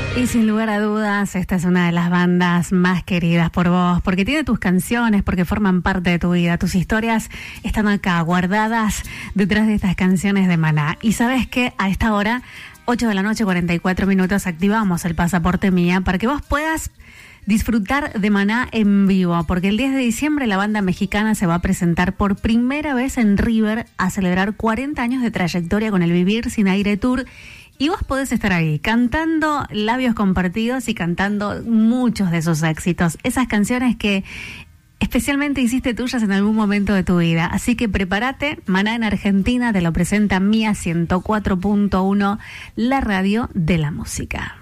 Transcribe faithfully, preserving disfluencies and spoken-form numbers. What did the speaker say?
Y sin lugar a dudas, esta es una de las bandas más queridas por vos, porque tiene tus canciones, porque forman parte de tu vida. Tus historias están acá, guardadas detrás de estas canciones de Maná. Y sabes que a esta hora, ocho de la noche, cuarenta y cuatro minutos, activamos el Pasaporte Mía para que vos puedas disfrutar de Maná en vivo, porque el diez de diciembre la banda mexicana se va a presentar por primera vez en River a celebrar cuarenta años de trayectoria con el Vivir Sin Aire Tour. Y vos podés estar ahí, cantando Labios Compartidos y cantando muchos de esos éxitos. Esas canciones que especialmente hiciste tuyas en algún momento de tu vida. Así que prepárate, Maná en Argentina te lo presenta Mía ciento cuatro punto uno, la radio de la música.